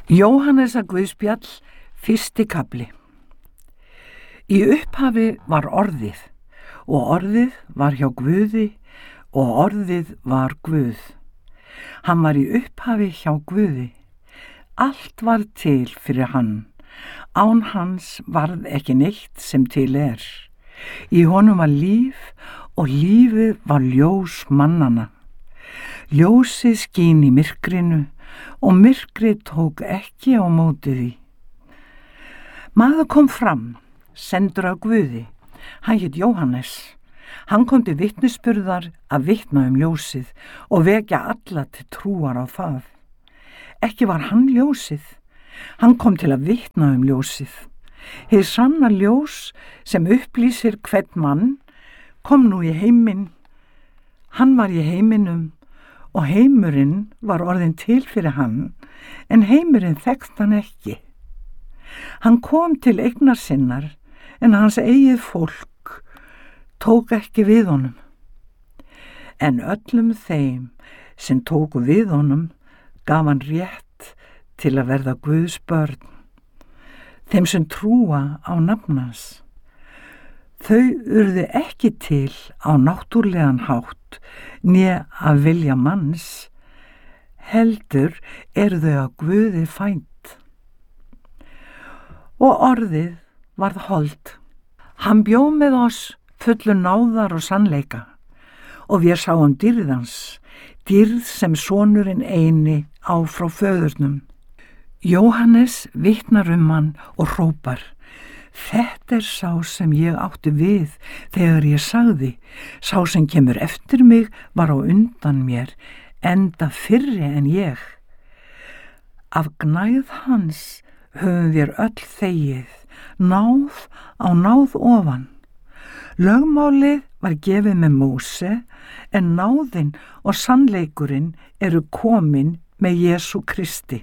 Jóhannesar Guðspjall, 1. kafli. Í upphafi var orðið, og orðið var hjá Guði, og orðið var Guð. Hann var í upphafi hjá Guði. Allt var til fyrir hann. Án hans varð ekki neitt sem til er. Í honum var líf, og lífið var ljós mannanna. Ljósið skín í myrkrinu, og myrkrið tók ekki á móti því. Maður kom fram, sendur af Guði. Hann hét Jóhannes. Hann kom til vitnisburðar að vitna ljósið og vekja alla til trúar á það. Ekki var hann ljósið. Hann kom til að vitna ljósið. Hið sanna ljós sem upplýsir hvern mann kom nú í heiminn. Hann var í heiminum, og heimurinn var orðinn til fyrir hann, en heimurinn þekkti hann ekki. Hann kom til eignar sinnar, en hans eigið fólk tók ekki við honum. En öllum þeim sem tóku við honum gaf hann rétt til að verða Guðs börn, þeim sem trúa á nafn hans. Þau urðu ekki til á náttúrlegan hátt né að vilja manns, heldur eru þau að Guði fædd. Og orðið varð hold. Hann bjó með oss fullu náðar og sannleika, og við sáum dýrð hans, dýrð sem sonurinn eini á frá föðurnum. Jóhannes vitnar hann og hrópar: Þetta sá sem ég átti við þegar ég sagði, sá sem kemur eftir mig var á undan mér, enda fyrri en ég. Af gnægð hans höfum við öll þegið, náð á náð ofan. Lögmálið var gefið með Móse, en náðin og sannleikurinn eru komin með Jesú Kristi.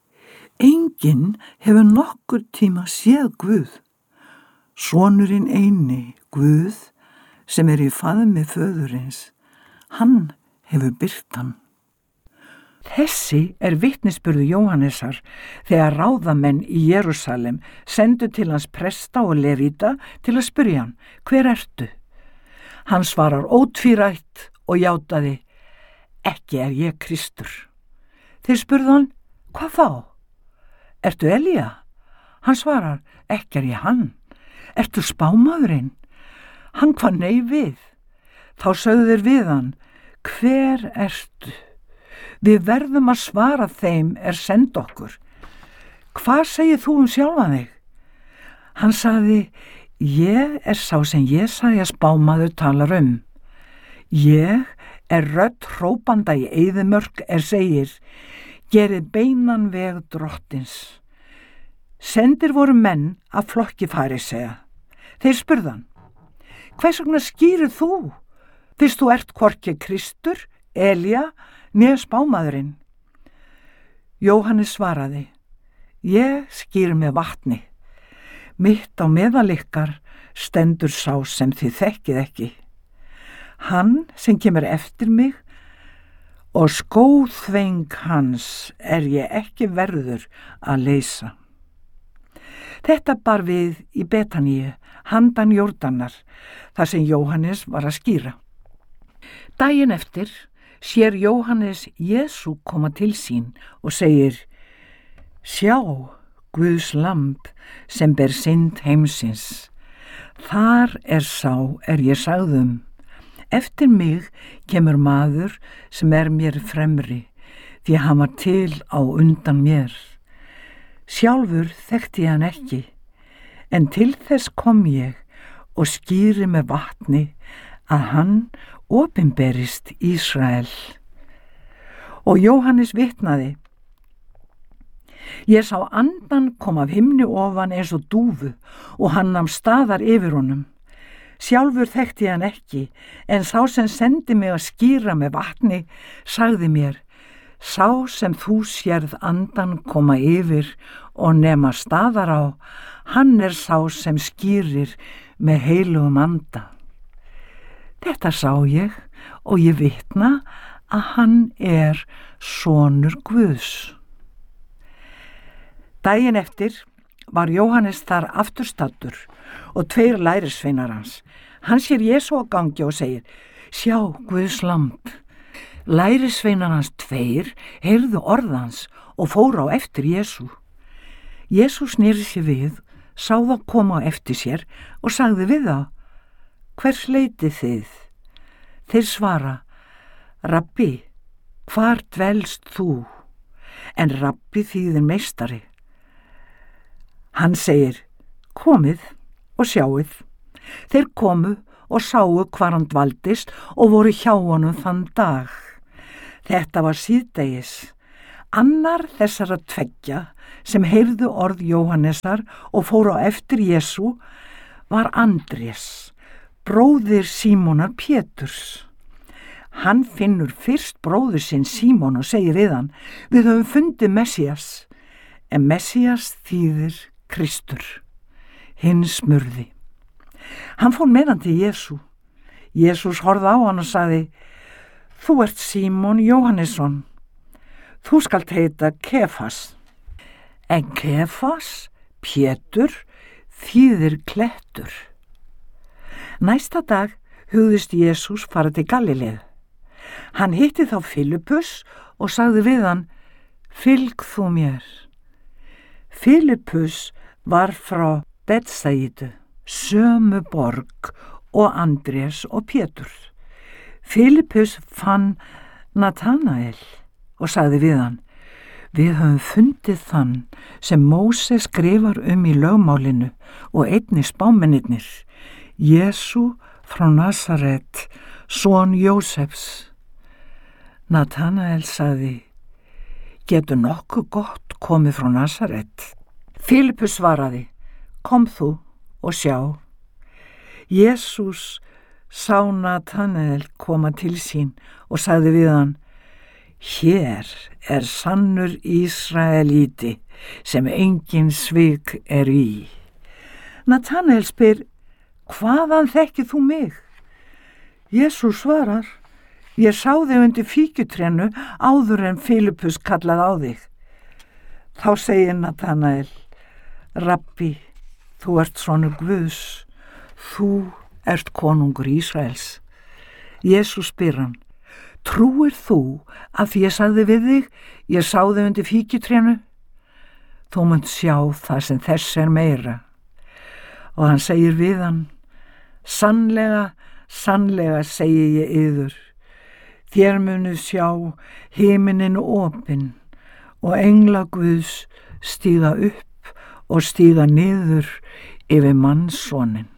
Enginn hefur nokkur tíma séð Guð. Sonurinn eini, Guð, sem í faðmi föðurins, hann hefur birt hann. Þessi vitnisburður Jóhannesar þegar ráðamenn í Jerúsalem sendu til hans presta og levíta til að spyrja hann: Hver ertu? Hann svarar ótvírætt og játaði: Ekki er ég Kristur. Þeir spurðu hann: Hvað þá? Ertu Elía? Hann svarar: Ekki er ég hann. Ertu spámaðurinn? Hann kvað nei við. Þá sögðu þeir við hann: Hver ertu? Við verðum að svara þeim send okkur. Hvað segir þú sjálfan þig? Hann sagði: Ég sá sem Jesaja spámaður talar Ég rödd hrópanda í eyðimörk segir: Gerið beinan veg drottins. Sendir voru menn af flokki farisea. Þeir spurðu hann: Hvers vegna skýrir þú, fyrst þú ert hvorki Kristur, Elía, né spámaðurinn? Jóhannes svaraði: Ég skýri með vatni. Mitt á meðal ykkar stendur sá sem þið þekkið ekki. Hann sem kemur eftir mig, og skóþveng hans ég ekki verður að leysa. Þetta bar við í Betaníu, handan Jórdanar, þar sem Jóhannes var að skýra. Daginn eftir sér Jóhannes Jesú koma til sín og segir: Sjá, Guðs lamb sem ber synd heimsins. Þar sá ég sagði Eftir mig kemur maður sem mér fremri, því hann var til á undan mér. Sjálfur þekkti ég hann ekki, en til þess kom ég og skýri með vatni að hann opinberist Ísrael. Og Jóhannes vitnaði: Ég sá andan kom af himni ofan eins og dúfu, og hann nam staðar yfir honum. Sjálfur þekkti ég hann ekki, en sá sem sendi mig að skýra með vatni sagði mér: Sá sem þú sérð andan koma yfir og nema staðar á, hann sá sem skýrir með heilugum anda. Þetta sá ég, og ég vitna að hann sonur Guðs. Daginn eftir var Jóhannes þar afturstattur og 2 lærisveinar hans. Hann sér Jesú á gangi og segir: sjá, Guðs lamb. Lærisveinar hans 2 heyrðu orðans og fóru á eftir Jesú. Jesú sneri sér við, sá þá koma á eftir sér og sagði við þá: hvers leitið þið? Þeir svara: Rabbi, hvar dvelst þú? En Rabbi þýðir meistari. Hann segir: komið og sjáið. Þeir komu og sáu hvar hann dvaldist og voru hjá honum þann dag. Þetta var síðdegis. Annar þessara 2 sem heyrðu orð Jóhannesar og fóru á eftir Jesú var Andrés, bróðir Símonar Péturs. Hann finnur fyrst bróður sinn Símon og segir við hann: við höfum fundið Messías. En Messías þýðir Kristur, hinn smurði. Hann fór með hann til Jesú. Jesús horfði á hann og sagði: þú ert Símon Jóhannesson. Þú skalt heita Kefas. En Kefas, Pétur, þýðir klettur. Næsta dag hugðist Jesús fara til Galileu. Hann hitti þá Filippus og sagði við hann: fylg þú mér. Filippus var frá Betsaídu, sömu borg og Andrés og Pétur. Filippus fann Natanael og sagði við hann: við höfum fundið þann sem Móse skrifar í lögmálinu og einnig spámennirnir, Jesú frá Nasaret, son Jósefs. Natanael sagði: getur nokkuð gott komið frá Nasaret? Filippus svaraði: kom þú og sjá. Jesús sá Natanael koma til sín og sagði við hann: hér er sannur Ísraelíti sem engin svik í. Natanael spyr: hvaðan þekkir þú mig? Jesús svarar: ég sá þig undir fíkjutrénu áður en Filippus kallaði á þig. Þá segir Natanael: Rabbi, þú ert sonur Guðs, þú ert konungur Ísraels. Jesús spyr hann: trúir þú að því ég sagði við þig, ég sá þig undir fíkjutrénu? Þú munt sjá það sem þess meira. Og hann segir við hann: sannlega, sannlega segi ég yður, þér munuð sjá himinin opinn og engla Guðs stíga upp og stíga niður yfir mannssoninn.